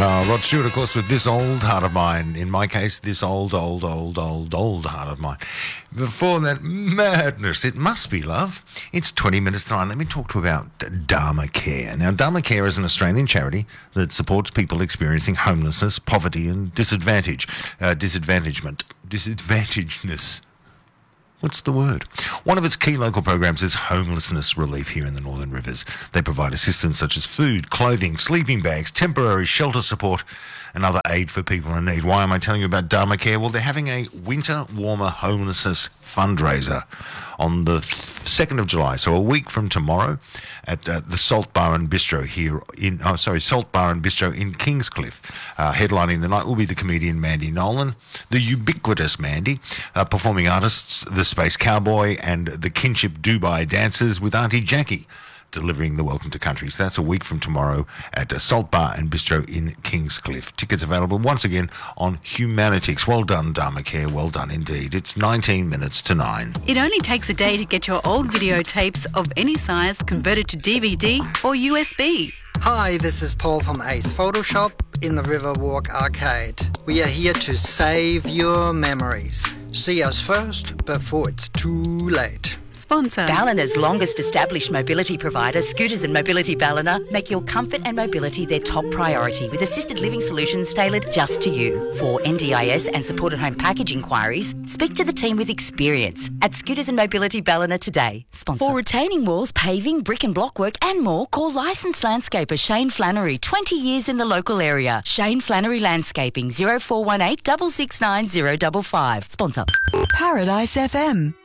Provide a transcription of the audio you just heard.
Rod Stewart, of course, with This Old Heart of Mine. In my case, this old heart of mine. Before that, madness. It must be love. It's 20 minutes to 9. Let me talk to you about Dharma Care. Now, Dharma Care is an Australian charity that supports people experiencing homelessness, poverty and disadvantagedness. What's the word? One of its key local programs is homelessness relief here in the Northern Rivers. They provide assistance such as food, clothing, sleeping bags, temporary shelter support and other aid for people in need. Why am I telling you about Dharma Care? Well, they're having a winter warmer homelessness fundraiser on the 2nd of July, so a week from tomorrow, at the Salt Bar and Bistro Salt Bar and Bistro in Kingscliff. Headlining the night will be the comedian Mandy Nolan, the ubiquitous Mandy, performing artists the Space Cowboy and the Kinship Dubai Dancers, with Auntie Jackie delivering the welcome to country. So that's a week from tomorrow at Salt Bar and Bistro in Kingscliff. Tickets available once again on Humanitix. Well done, Dharma Care. Well done indeed. It's 19 minutes to 9. It only takes a day to get your old videotapes of any size converted to DVD or USB. Hi, this is Paul from Ace Photoshop in the Riverwalk Arcade. We are here to save your memories. See us first before it's too late. Sponsor. Ballina's longest established mobility provider, Scooters and Mobility Ballina, make your comfort and mobility their top priority with assisted living solutions tailored just to you. For NDIS and supported home package inquiries, speak to the team with experience at Scooters and Mobility Ballina today. Sponsor. For retaining walls, paving, brick and block work and more, call licensed landscaper Shane Flannery, 20 years in the local area. Shane Flannery Landscaping, 0418 669 055. Sponsor. Paradise FM.